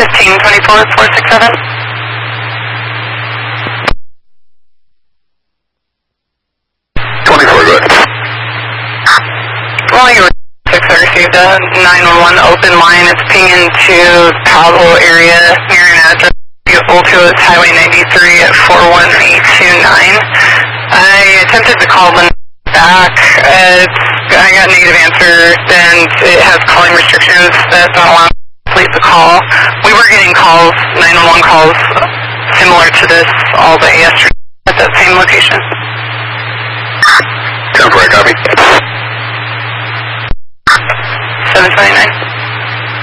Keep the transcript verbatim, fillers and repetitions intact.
fifteen twenty-four four six seven. twenty-four, go ahead. Well, you were six, I received a nine one one open line. It's pinging to Palo area near an address. Old Hills Highway ninety-three at four one eight two nine. I attempted to call them back. Uh, I got a negative answer, and it has calling restrictions that don't allow me to complete the call. We were getting calls, nine one one calls, similar to this all day yesterday at that same location. ten four, copy. seven twenty-nine.